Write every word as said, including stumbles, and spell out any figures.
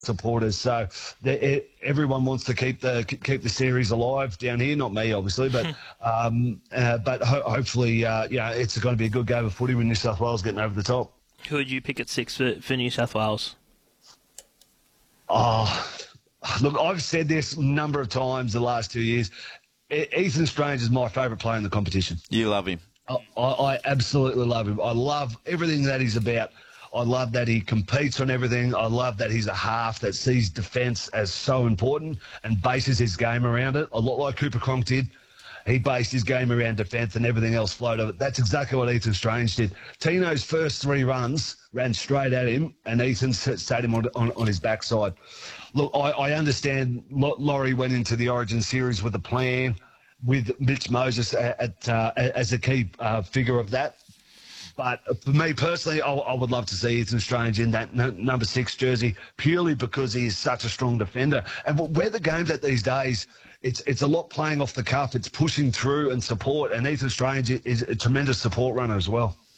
supporters. So the, it, everyone wants to keep the keep the series alive down here. Not me, obviously, but um, uh, but ho- hopefully, uh, yeah, it's going to be a good game of footy with New South Wales getting over the top. Who would you pick at six for, for New South Wales? Oh, look, I've said this a number of times the last two years. E- Ethan Strange is my favourite player in the competition. You love him. I, I, I absolutely love him. I love everything that he's about. I love that he competes on everything. I love that he's a half that sees defence as so important and bases his game around it, a lot like Cooper Cronk did. He based his game around defence and everything else flowed of it. That's exactly what Ethan Strange did. Tino's first three runs ran straight at him, and Ethan sat him on, on, on his backside. Look, I, I understand Laurie went into the Origin series with a plan, with Mitch Moses at, at, uh, as a key uh, figure of that. But for me personally, I, I would love to see Ethan Strange in that n- number six jersey purely because he is such a strong defender. And where the game's at these days, it's it's a lot playing off the cuff. It's pushing through and support. And Ethan Strange is a tremendous support runner as well.